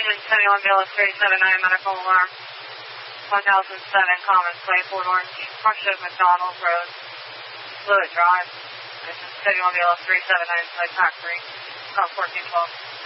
71 BLS 379 medical alarm. 1007 Commons Way, Fort Orange, Front McDonald Road, Fluid Drive. 71 BLS 379 Site Factory, 1412.